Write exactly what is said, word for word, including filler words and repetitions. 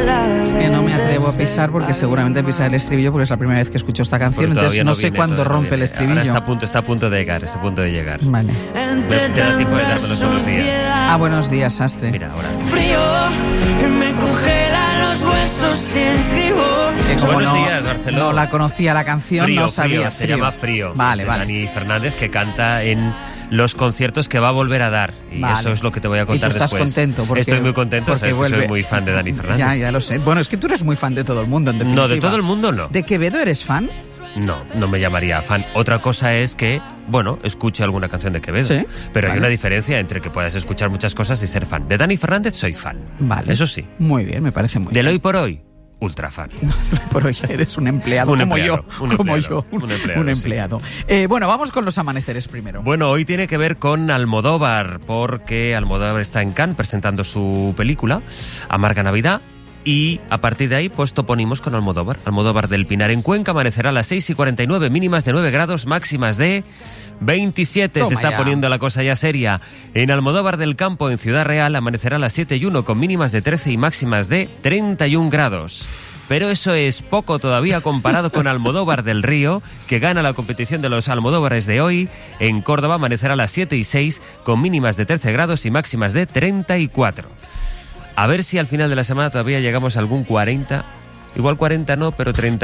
Es que no me atrevo a pisar porque seguramente pisar el estribillo porque es la primera vez que escucho esta canción, entonces no, no sé cuándo rompe el estribillo. Ahora está a punto, está a punto de llegar, está a punto de llegar. Vale. Te da tiempo de darte los buenos días. Ah, buenos días, Astre. Mira, ahora. Frío, me congela los huesos si escribo. Que como Buenos no, días, Barcelona. no la conocía la canción, Frío, no sabía. frío, se llama Frío. Vale, de vale. Dani Fernández, que canta en los conciertos que va a volver a dar. Y Vale. eso es lo que te voy a contar ¿Y tú estás después. contento? Porque, Estoy muy contento, sabes vuelve. que soy muy fan de Dani Fernández. Ya, ya lo sé. Bueno, es que tú eres muy fan de todo el mundo, en definitiva. No, de todo el mundo no. ¿De Quevedo eres fan? No, no me llamaría fan. Otra cosa es que, bueno, escuche alguna canción de Quevedo. Sí, pero vale. hay una diferencia entre que puedas escuchar muchas cosas y ser fan. De Dani Fernández soy fan. Vale. Eso sí. Muy bien, me parece muy Del bien. hoy por hoy, ultra fan. Por hoy eres un empleado Un como empleado, yo. un como empleado, yo. un empleado, Un sí. empleado. Eh, bueno, vamos con los amaneceres primero. Bueno, hoy tiene que ver con Almodóvar, porque Almodóvar está en Cannes presentando su película, Amarga Navidad, y a partir de ahí, pues toponimos con Almodóvar. Almodóvar del Pinar en Cuenca amanecerá a las seis y cuarenta y nueve, mínimas de nueve grados, máximas de veintisiete. Toma Se está ya. poniendo la cosa ya seria. En Almodóvar del Campo, en Ciudad Real, amanecerá a las siete y uno, con mínimas de trece y máximas de treinta y un grados. Pero eso es poco todavía comparado con Almodóvar del Río, que gana la competición de los Almodóvares de hoy. En Córdoba amanecerá a las siete y seis, con mínimas de trece grados y máximas de treinta y cuatro. A ver si al final de la semana todavía llegamos a algún cuarenta. Igual cuarenta no, pero treinta.